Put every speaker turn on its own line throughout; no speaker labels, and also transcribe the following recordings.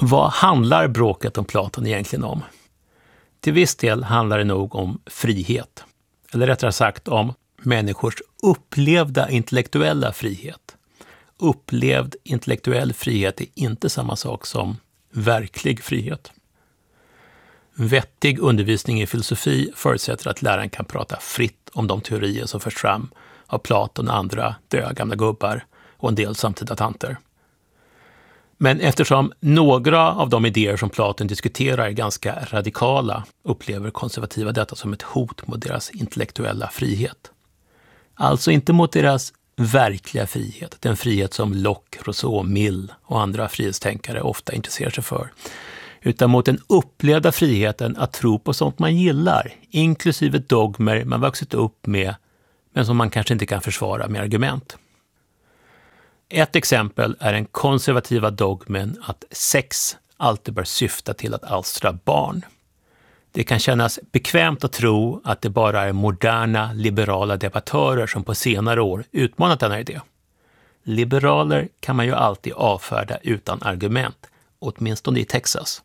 Vad handlar bråket om Platon egentligen om? Till viss del handlar det nog om frihet. Eller rättare sagt om människors upplevda intellektuella frihet. Upplevd intellektuell frihet är inte samma sak som verklig frihet. Vettig undervisning i filosofi förutsätter att läraren kan prata fritt om de teorier som förs fram av Platon och andra döda gamla gubbar och en del samtida tanter. Men eftersom några av de idéer som Platon diskuterar är ganska radikala upplever konservativa detta som ett hot mot deras intellektuella frihet. Alltså inte mot deras verkliga frihet, den frihet som Locke, Rousseau, Mill och andra frihetstänkare ofta intresserar sig för, utan mot den upplevda friheten att tro på sånt man gillar, inklusive dogmer man vuxit upp med men som man kanske inte kan försvara med argument. Ett exempel är den konservativa dogmen att sex alltid bör syfta till att alstra barn. Det kan kännas bekvämt att tro att det bara är moderna liberala debattörer som på senare år utmanat denna idé. Liberaler kan man ju alltid avfärda utan argument, åtminstone i Texas.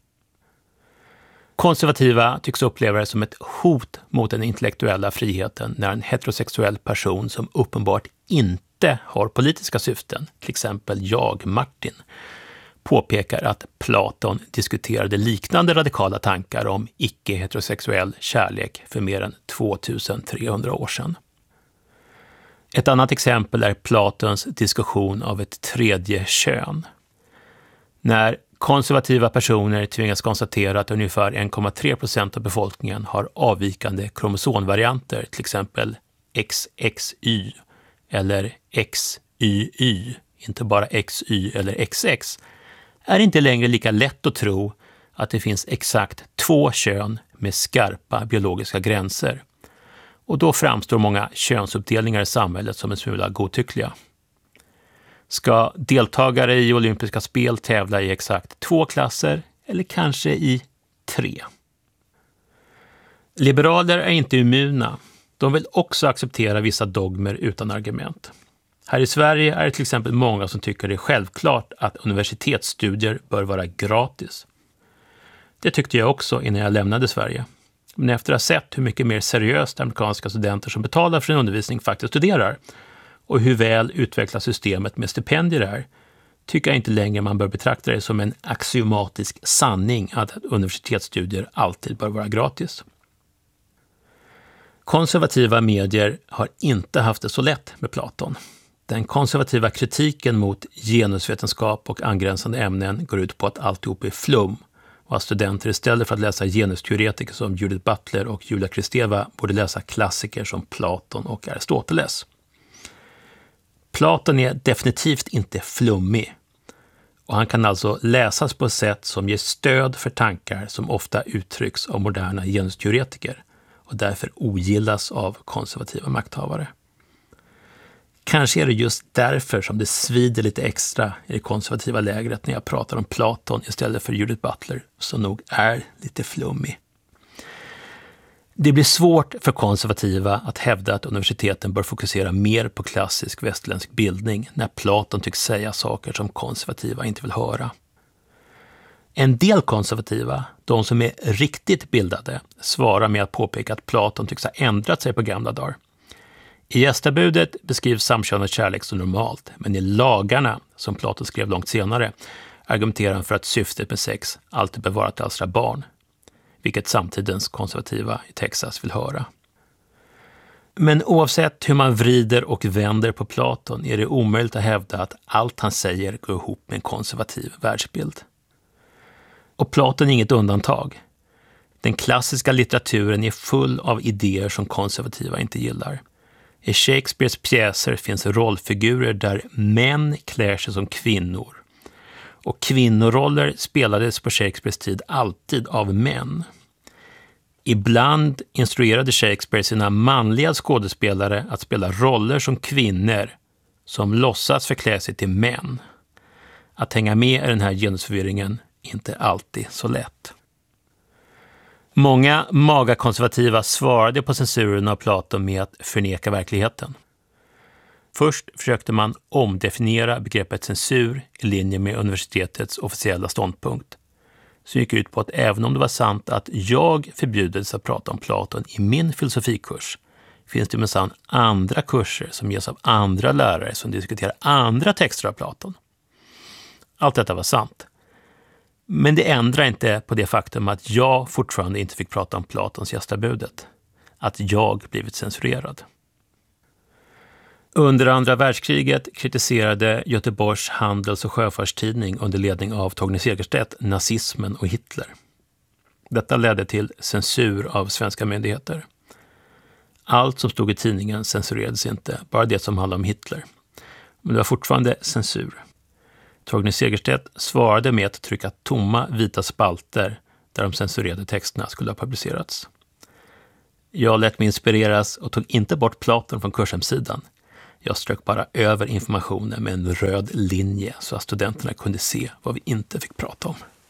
Konservativa tycks uppleva det som ett hot mot den intellektuella friheten när en heterosexuell person som uppenbart inte har politiska syften, till exempel jag, Martin, påpekar att Platon diskuterade liknande radikala tankar om icke-heterosexuell kärlek för mer än 2300 år sedan. Ett annat exempel är Platons diskussion av ett tredje kön. När konservativa personer tvingas konstatera att ungefär 1,3% av befolkningen har avvikande kromosomvarianter, till exempel XXY eller XYY, inte bara XY eller XX, är det inte längre lika lätt att tro att det finns exakt 2 kön med skarpa biologiska gränser. Och då framstår många könsuppdelningar i samhället som en smula godtyckliga. Ska deltagare i olympiska spel tävla i exakt 2 klasser eller kanske i 3? Liberaler är inte immuna. De vill också acceptera vissa dogmer utan argument. Här i Sverige är det till exempel många som tycker det är självklart att universitetsstudier bör vara gratis. Det tyckte jag också innan jag lämnade Sverige. Men efter att ha sett hur mycket mer seriöst amerikanska studenter som betalar för en undervisning faktiskt studerar och hur väl utvecklat systemet med stipendier är, tycker jag inte längre man bör betrakta det som en axiomatisk sanning att universitetsstudier alltid bör vara gratis. Konservativa medier har inte haft det så lätt med Platon. Den konservativa kritiken mot genusvetenskap och angränsande ämnen går ut på att alltihop är flum och att studenter istället för att läsa genusteoretiker som Judith Butler och Julia Kristeva borde läsa klassiker som Platon och Aristoteles. Platon är definitivt inte flummig och han kan alltså läsas på ett sätt som ger stöd för tankar som ofta uttrycks av moderna genusteoretiker och därför ogillas av konservativa makthavare. Kanske är det just därför som det svider lite extra i det konservativa lägret när jag pratar om Platon istället för Judith Butler, som nog är lite flummig. Det blir svårt för konservativa att hävda att universiteten bör fokusera mer på klassisk västerländsk bildning när Platon tycks säga saker som konservativa inte vill höra. En del konservativa, de som är riktigt bildade, svarar med att påpeka att Platon tycks ha ändrat sig på gamla dagar. I gästabudet beskrivs samkönad kärlek som normalt, men i lagarna, som Platon skrev långt senare, argumenterar han för att syftet med sex alltid bör vara att alstra barn, vilket samtidens konservativa i Texas vill höra. Men oavsett hur man vrider och vänder på Platon är det omöjligt att hävda att allt han säger går ihop med en konservativ världsbild. Och Platon är inget undantag. Den klassiska litteraturen är full av idéer som konservativa inte gillar. I Shakespeares pjäser finns rollfigurer där män klär sig som kvinnor. Och kvinnoroller spelades på Shakespeares tid alltid av män. Ibland instruerade Shakespeare sina manliga skådespelare att spela roller som kvinnor som låtsas förklä sig till män. Att hänga med i den här genusförvirringen är inte alltid så lätt. Många magakonservativa svarade på censuren av Platon med att förneka verkligheten. Först försökte man omdefiniera begreppet censur i linje med universitetets officiella ståndpunkt. som gick ut på att även om det var sant att jag förbjudits att prata om Platon i min filosofikurs, finns det minsann andra kurser som ges av andra lärare som diskuterar andra texter av Platon. Allt detta var sant. Men det ändrar inte på det faktum att jag fortfarande inte fick prata om Platons gästabudet. Att jag blivit censurerad. Under andra världskriget kritiserade Göteborgs handels- och sjöfartstidning under ledning av Torgny Segerstedt nazismen och Hitler. Detta ledde till censur av svenska myndigheter. Allt som stod i tidningen censurerades inte, bara det som handlade om Hitler. Men det var fortfarande censur. Torgny Segerstedt svarade med att trycka tomma vita spalter där de censurerade texterna skulle ha publicerats. Jag lät mig inspireras och tog inte bort Platon från kurshemsidan. Jag strök bara över informationen med en röd linje så att studenterna kunde se vad vi inte fick prata om.